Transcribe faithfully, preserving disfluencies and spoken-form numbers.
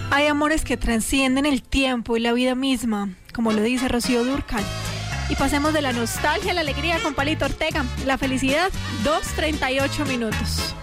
Hay amores que trascienden el tiempo y la vida misma, como lo dice Rocío Dúrcal. Y pasemos de la nostalgia a la alegría con Palito Ortega. La felicidad, dos treinta y ocho minutos.